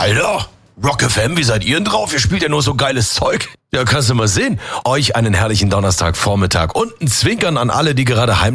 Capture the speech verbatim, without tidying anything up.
Alter, Rock F M, wie seid ihr denn drauf? Ihr spielt ja nur so geiles Zeug. Ja, kannst du mal sehen. Euch einen herrlichen Donnerstagvormittag und ein Zwinkern an alle, die gerade heim